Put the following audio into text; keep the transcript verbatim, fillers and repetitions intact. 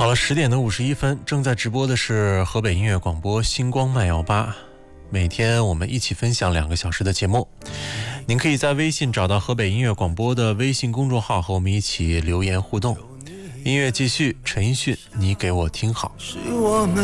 好了，十点的五十一分，正在直播的是河北音乐广播星光麦幺八，每天我们一起分享两个小时的节目。您可以在微信找到河北音乐广播的微信公众号，和我们一起留言互动。音乐继续，陈奕迅，你给我听好。